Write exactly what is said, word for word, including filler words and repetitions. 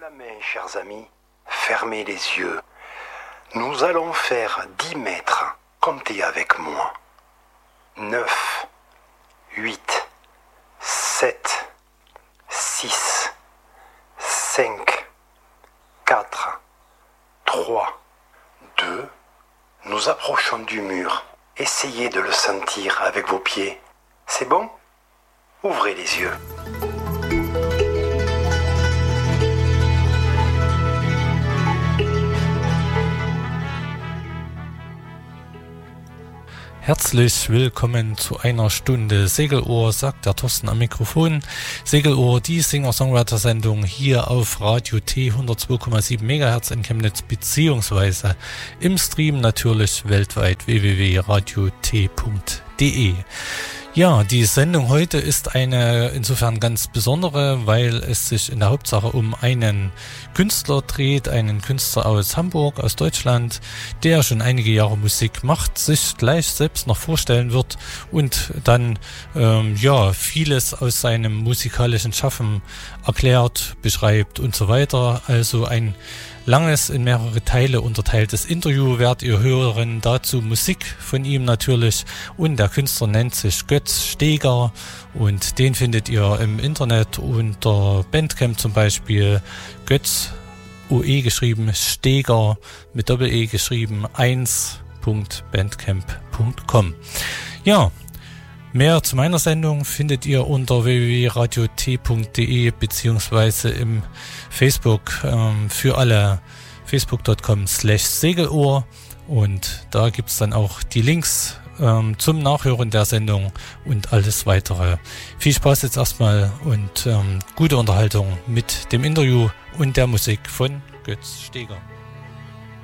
la main, chers amis. Fermez les yeux. Nous allons faire dix mètres. Comptez avec moi. Neuf, huit, sept, six, cinq, quatre, trois, deux. Nous approchons du mur. Essayez de le sentir avec vos pieds. C'est bon ? Ouvrez les yeux. Herzlich willkommen zu einer Stunde Segelohr, sagt der Thorsten am Mikrofon. Segelohr, die Singer-Songwriter-Sendung hier auf Radio T hundertzwei Komma sieben Megahertz in Chemnitz, beziehungsweise im Stream natürlich weltweit w w w punkt radio t punkt d e. Ja, die Sendung heute ist eine insofern ganz besondere, weil es sich in der Hauptsache um einen Künstler dreht, einen Künstler aus Hamburg, aus Deutschland, der schon einige Jahre Musik macht, sich gleich selbst noch vorstellen wird und dann ähm, ja vieles aus seinem musikalischen Schaffen erklärt, beschreibt und so weiter. Also ein langes, in mehrere Teile unterteiltes Interview werdet ihr hören, dazu Musik von ihm natürlich, und der Künstler nennt sich Götz Steger und den findet ihr im Internet unter Bandcamp zum Beispiel, Götz, O E geschrieben, Steger mit Doppel-E geschrieben, eins punkt bandcamp punkt com. Ja, mehr zu meiner Sendung findet ihr unter w w w punkt radio t punkt d e beziehungsweise im Facebook ähm, für alle facebook punkt com slash Segelohr, und da gibt's dann auch die Links ähm, zum Nachhören der Sendung und alles weitere. Viel Spaß jetzt erstmal und ähm, gute Unterhaltung mit dem Interview und der Musik von Götz Steger.